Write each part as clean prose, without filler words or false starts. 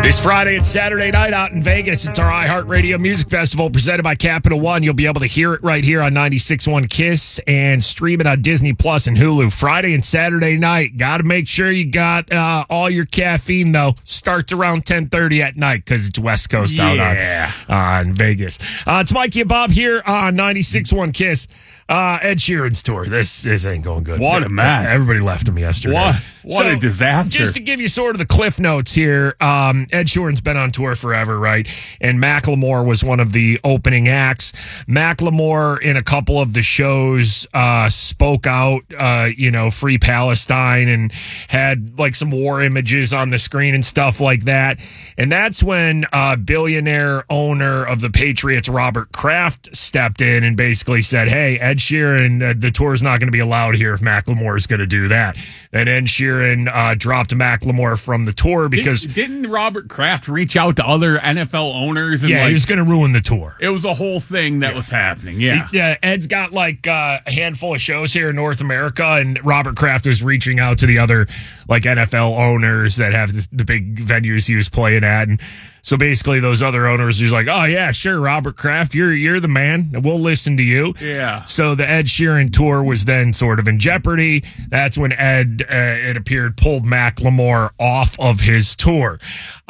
This Friday and Saturday night out in Vegas, it's our iHeartRadio Music Festival presented by Capital One. You'll be able to hear it right here on 96.1 KISS and stream it on Disney Plus and Hulu. Friday and Saturday night. Got to make sure you got all your caffeine, though. Starts around 10:30 at night because it's West Coast out on Vegas. It's Mikey and Bob here on 96.1 KISS. Ed Sheeran's tour. This ain't going good. What a mess. Everybody left him yesterday. What a disaster. Just to give you sort of the cliff notes here, Ed Sheeran's been on tour forever, right? And Macklemore was one of the opening acts. Macklemore, in a couple of the shows, spoke out, Free Palestine, and had like some war images on the screen and stuff like that. And that's when billionaire owner of the Patriots, Robert Kraft, stepped in and basically said, hey, Ed Sheeran, the tour's not going to be allowed here if Macklemore is going to do that. And Ed Sheeran dropped Macklemore from the tour because... Didn't Robert Kraft reach out to other NFL owners? And he was going to ruin the tour. It was a whole thing that was happening, yeah. Ed's got like a handful of shows here in North America, and Robert Kraft was reaching out to the other like NFL owners that have the big venues he was playing at. And so basically those other owners was like, oh, yeah, sure, Robert Kraft, you're the man. We'll listen to you. Yeah. So the Ed Sheeran tour was then sort of in jeopardy. That's when Ed, it appeared, pulled Macklemore off of his tour.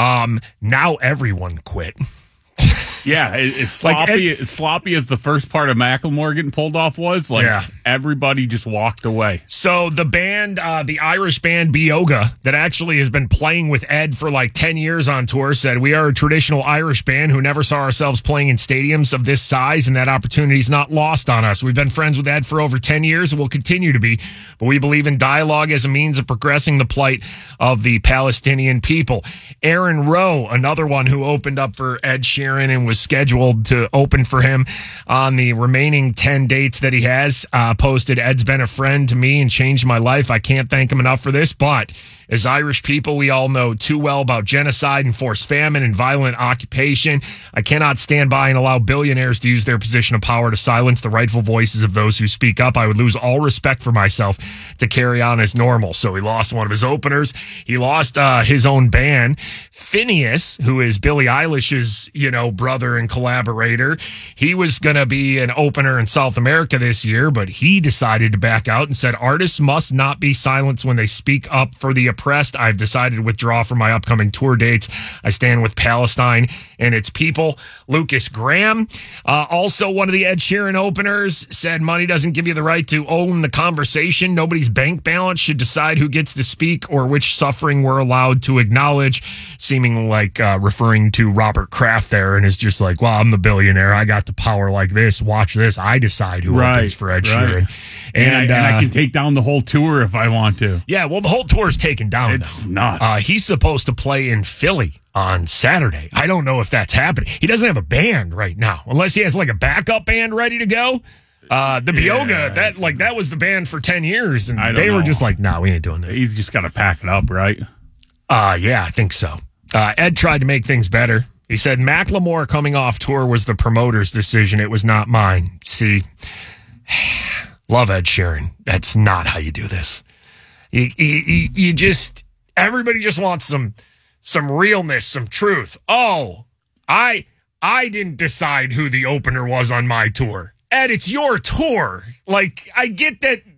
Now everyone quit. Yeah, it's sloppy. As sloppy as the first part of Macklemore getting pulled off was. Everybody just walked away. So the band, the Irish band Bioga, that actually has been playing with Ed for like 10 years on tour, said, we are a traditional Irish band who never saw ourselves playing in stadiums of this size, and that opportunity is not lost on us. We've been friends with Ed for over 10 years and will continue to be, but we believe in dialogue as a means of progressing the plight of the Palestinian people. Aaron Rowe, another one who opened up for Ed Sheeran and was scheduled to open for him on the remaining 10 dates that he has, posted, Ed's been a friend to me and changed my life. I can't thank him enough for this, but as Irish people, we all know too well about genocide and forced famine and violent occupation. I cannot stand by and allow billionaires to use their position of power to silence the rightful voices of those who speak up. I would lose all respect for myself to carry on as normal. So he lost one of his openers. He lost his own band. Phineas, who is Billie Eilish's, brother and collaborator, he was going to be an opener in South America this year, but he decided to back out and said, artists must not be silenced when they speak up for the oppressed. I've decided to withdraw from my upcoming tour dates. I stand with Palestine and its people. Lucas Graham, also one of the Ed Sheeran openers, said money doesn't give you the right to own the conversation. Nobody's bank balance should decide who gets to speak or which suffering we're allowed to acknowledge, seeming like referring to Robert Kraft there, and is just like, well, I'm the billionaire. I got the power like this. Watch this. I decide who opens for Ed Sheeran. And I can take down the whole tour if I want to. Yeah, well, the whole tour is taken down. It's nuts. He's supposed to play in Philly on Saturday. I don't know if that's happening. He doesn't have a band right now, unless he has like a backup band ready to go. The Bioga, that was the band for 10 years, and they were just like, we ain't doing this. He's just got to pack it up, right? Yeah, I think so. Ed tried to make things better. He said, Macklemore coming off tour was the promoter's decision. It was not mine. See, love Ed Sheeran. That's not how you do this. You just, everybody just wants some realness, some truth. Oh, I didn't decide who the opener was on my tour. Ed, it's your tour. Like, I get that